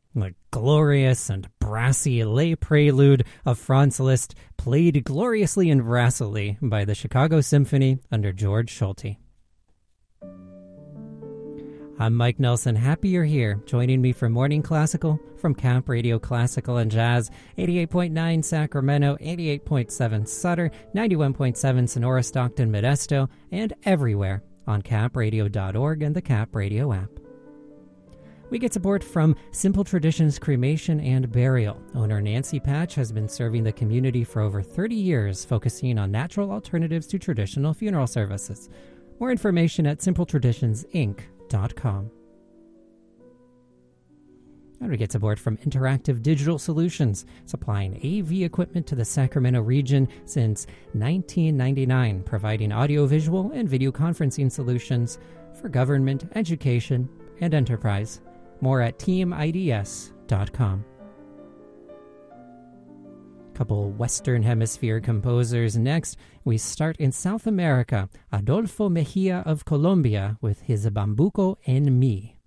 The glorious and brassy lay prelude of Franz Liszt, played gloriously and brassily by the Chicago Symphony under George Solti. I'm Mike Nelson. Happy you're here, joining me for Morning Classical from Camp Radio Classical and Jazz, 88.9 Sacramento, 88.7 Sutter, 91.7 Sonora, Stockton, Modesto, and everywhere on campradio.org and the Camp Radio app. We get support from Simple Traditions Cremation and Burial. Owner Nancy Patch has been serving the community for over 30 years, focusing on natural alternatives to traditional funeral services. More information at simpletraditionsinc.com. And we get support from Interactive Digital Solutions, supplying AV equipment to the Sacramento region since 1999, providing audiovisual and video conferencing solutions for government, education, and enterprise. More at teamids.com. Couple Western Hemisphere composers next. We start in South America. Adolfo Mejia of Colombia with his Bambuco en Mi.